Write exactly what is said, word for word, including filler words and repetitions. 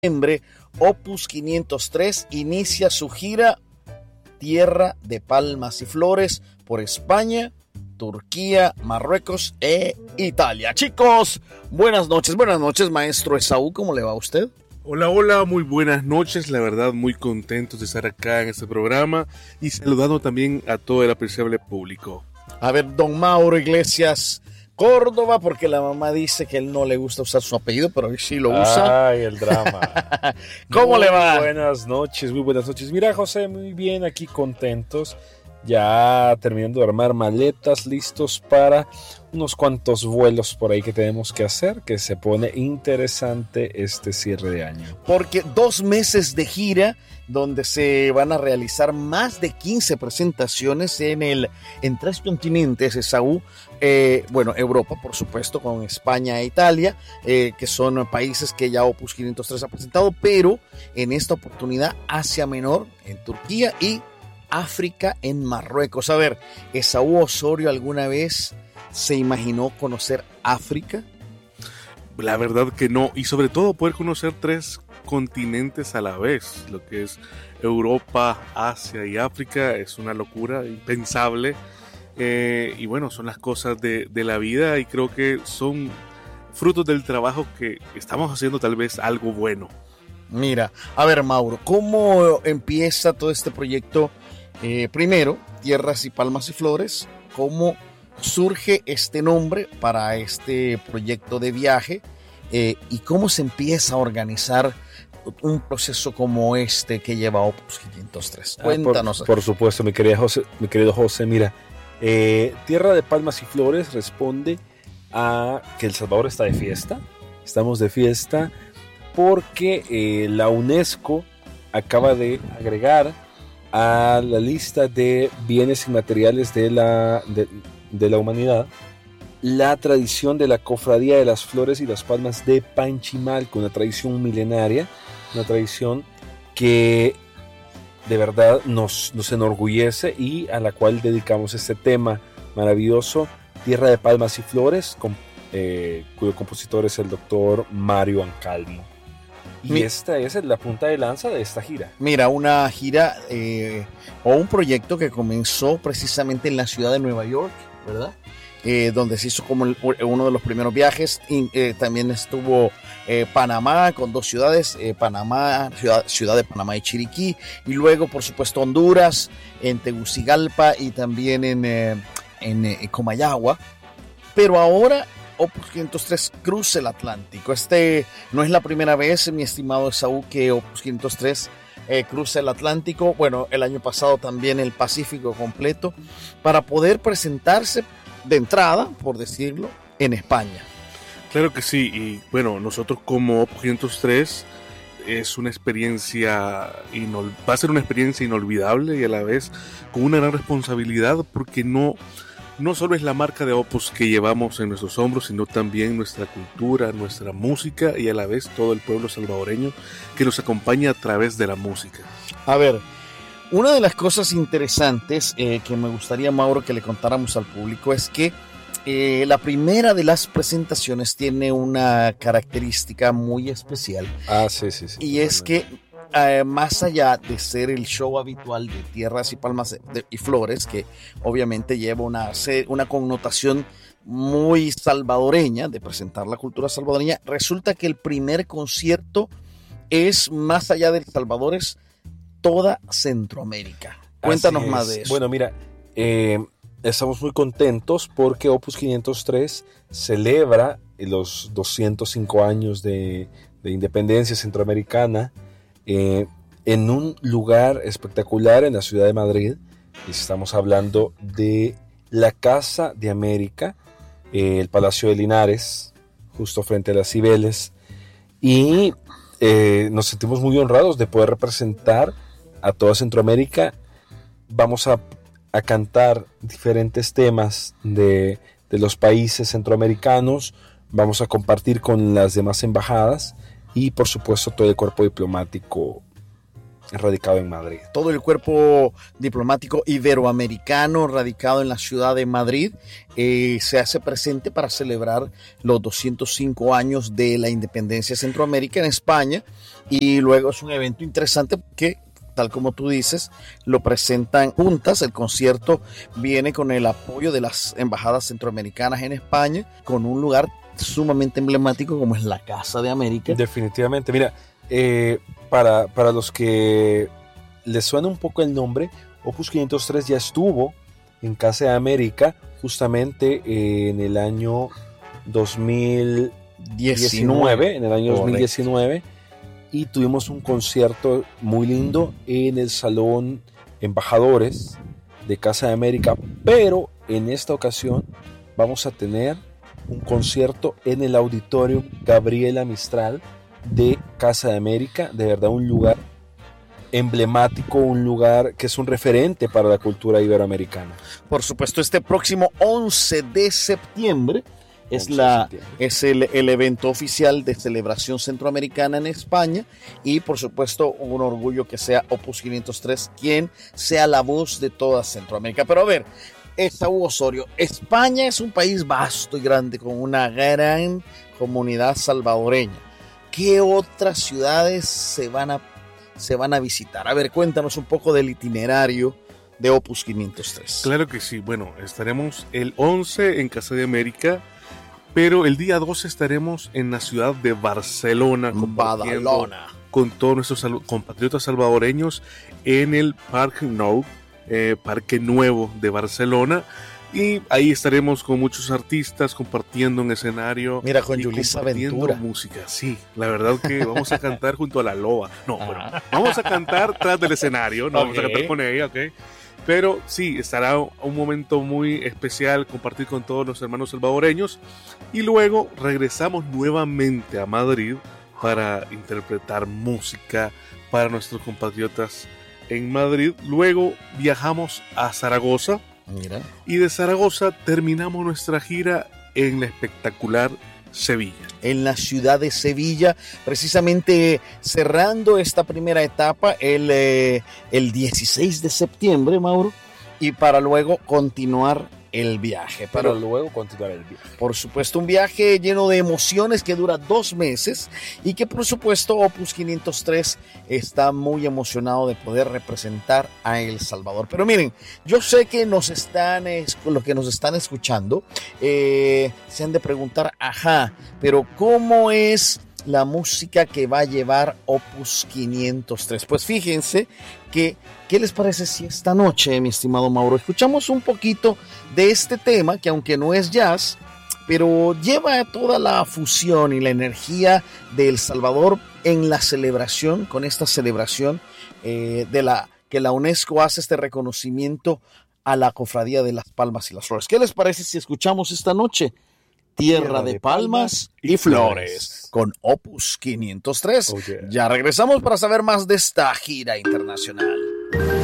noviembre, Opus quinientos tres inicia su gira Tierra de Palmas y Flores por España, Turquía, Marruecos e Italia. Chicos, buenas noches, buenas noches, maestro Esaú, ¿cómo le va a usted? Hola, hola, muy buenas noches, la verdad muy contentos de estar acá en este programa y saludando también a todo el apreciable público. A ver, don Mauro Iglesias Córdoba, porque la mamá dice que él no le gusta usar su apellido, pero él sí lo usa. Ay, el drama. ¿Cómo muy le va? Buenas noches, muy buenas noches. Mira, José, muy bien, aquí contentos. Ya terminando de armar maletas, listos para unos cuantos vuelos por ahí que tenemos que hacer, que se pone interesante este cierre de año. Porque dos meses de gira donde se van a realizar más de quince presentaciones en, el, en tres continentes, Esaú. Eh, bueno, Europa, por supuesto, con España e Italia, eh, que son países que ya Opus quinientos tres ha presentado, pero en esta oportunidad Asia Menor en Turquía y África en Marruecos. A ver, ¿Esaú Osorio alguna vez se imaginó conocer África? La verdad que no, y sobre todo poder conocer tres continentes a la vez, lo que es Europa, Asia y África, es una locura impensable. Eh, y bueno, son las cosas de, de la vida y creo que son frutos del trabajo que estamos haciendo, tal vez algo bueno. Mira, a ver, Mauro, ¿cómo empieza todo este proyecto? Eh, primero, Tierras y Palmas y Flores, ¿cómo surge este nombre para este proyecto de viaje? Eh, ¿y cómo se empieza a organizar un proceso como este que lleva Opus quinientos tres? Cuéntanos. Ah, por, por supuesto, mi, querida José, mi querido José, mira, eh, Tierra de Palmas y Flores responde a que El Salvador está de fiesta. Estamos de fiesta porque eh, la UNESCO acaba de agregar a la lista de bienes inmateriales de la, de, de la humanidad la tradición de la Cofradía de las Flores y las Palmas de Panchimalco, una tradición milenaria, una tradición que de verdad nos, nos enorgullece y a la cual dedicamos este tema maravilloso, Tierra de Palmas y Flores, con, eh, cuyo compositor es el doctor Mario Ancalmo. Y Mi, esta es la punta de lanza de esta gira. Mira, una gira eh, o un proyecto que comenzó precisamente en la ciudad de Nueva York, ¿verdad? Eh, donde se hizo como el, uno de los primeros viajes. Y, eh, también estuvo eh, Panamá con dos ciudades, eh, Panamá, ciudad, ciudad de Panamá y Chiriquí, y luego por supuesto Honduras, en Tegucigalpa y también en, eh, en eh, Comayagua. Pero ahora Opus quinientos tres cruza el Atlántico. Este no es la primera vez, mi estimado Esaú, que Opus quinientos tres eh, cruza el Atlántico. Bueno, el año pasado también el Pacífico completo, para poder presentarse de entrada, por decirlo, en España. Claro que sí, y bueno, nosotros como Opus quinientos tres es una experiencia, inol- va a ser una experiencia inolvidable y a la vez con una gran responsabilidad, porque no, no solo es la marca de Opus que llevamos en nuestros hombros, sino también nuestra cultura, nuestra música y a la vez todo el pueblo salvadoreño que nos acompaña a través de la música. A ver, una de las cosas interesantes eh, que me gustaría, Mauro, que le contáramos al público es que eh, la primera de las presentaciones tiene una característica muy especial. Ah, sí, sí, sí. Y es que eh, más allá de ser el show habitual de Tierras y Palmas de, y Flores, que obviamente lleva una, una connotación muy salvadoreña, de presentar la cultura salvadoreña, resulta que el primer concierto es, más allá del Salvador, es toda Centroamérica. Cuéntanos más de eso. Bueno, mira, eh, estamos muy contentos porque Opus quinientos tres celebra los doscientos cinco años de, de independencia centroamericana eh, en un lugar espectacular en la ciudad de Madrid. Y estamos hablando de la Casa de América, eh, el Palacio de Linares, justo frente a las Cibeles. Y eh, nos sentimos muy honrados de poder representar a toda Centroamérica. Vamos a, a cantar diferentes temas de, de los países centroamericanos, vamos a compartir con las demás embajadas y por supuesto todo el cuerpo diplomático radicado en Madrid. Todo el cuerpo diplomático iberoamericano radicado en la ciudad de Madrid eh, se hace presente para celebrar los doscientos cinco años de la independencia de Centroamérica en España, y luego es un evento interesante porque, tal como tú dices, lo presentan juntas. El concierto viene con el apoyo de las embajadas centroamericanas en España, con un lugar sumamente emblemático como es la Casa de América. Definitivamente, mira, eh, para, para los que les suena un poco el nombre, Opus quinientos tres ya estuvo en Casa de América justamente en el año dos mil diecinueve, en el año dos mil diecinueve, y tuvimos un concierto muy lindo en el Salón Embajadores de Casa de América, pero en esta ocasión vamos a tener un concierto en el Auditorio Gabriela Mistral de Casa de América. De verdad, un lugar emblemático, un lugar que es un referente para la cultura iberoamericana. Por supuesto, este próximo once de septiembre es, la, es el, el evento oficial de celebración centroamericana en España, y por supuesto un orgullo que sea Opus quinientos tres quien sea la voz de toda Centroamérica. Pero a ver, Esaú Osorio, España es un país vasto y grande con una gran comunidad salvadoreña. ¿Qué otras ciudades se van a, se van a visitar? A ver, cuéntanos un poco del itinerario de Opus quinientos tres. Claro que sí. Bueno, estaremos el once en Casa de América, pero el día doce estaremos en la ciudad de Barcelona, Badalona, con todos nuestros compatriotas salvadoreños en el Parque Nou, eh, Parque Nuevo de Barcelona. Y ahí estaremos con muchos artistas compartiendo un escenario. Mira, con Yulisa Ventura. Música, sí. La verdad que vamos a cantar junto a la loba. No, bueno, vamos a cantar tras del escenario. No, okay. Vamos a cantar con ella, ok. Pero sí, estará un momento muy especial compartir con todos los hermanos salvadoreños. Y luego regresamos nuevamente a Madrid para interpretar música para nuestros compatriotas en Madrid. Luego viajamos a Zaragoza. Mira. Y de Zaragoza terminamos nuestra gira en la espectacular Sevilla. En la ciudad de Sevilla, precisamente cerrando esta primera etapa el, eh, el dieciséis de septiembre, Mauro, y para luego continuar el viaje. Para luego continuar el viaje. Por supuesto, un viaje lleno de emociones que dura dos meses y que por supuesto Opus quinientos tres está muy emocionado de poder representar a El Salvador. Pero miren, yo sé que nos están, lo que nos están escuchando, eh, se han de preguntar, ajá, pero ¿cómo es la música que va a llevar Opus quinientos tres? Pues fíjense que, ¿qué les parece si esta noche, mi estimado Mauro, escuchamos un poquito de este tema que, aunque no es jazz, pero lleva toda la fusión y la energía de El Salvador en la celebración, con esta celebración eh, de la que la UNESCO hace este reconocimiento a la Cofradía de las Palmas y las Flores? ¿Qué les parece si escuchamos esta noche Tierra, Tierra de, de Palmas y, y Flores con Opus quinientos tres? Oh, yeah. Ya regresamos para saber más de esta gira internacional.